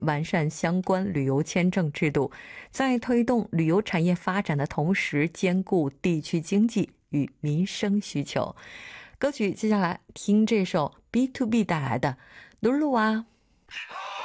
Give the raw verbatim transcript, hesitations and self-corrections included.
完善相关旅游签证制度，在推动旅游产业发展的同时，兼顾地区经济与民生需求。歌曲接下来听这首 B to B 带来的《露露啊》。